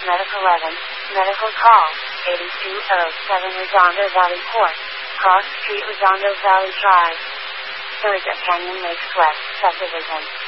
Medical 11, Medical Call, 8207 Redondo Valley Port, Cross Street, Redondo Valley Drive. Third at Canyon Lakes West Subdivision.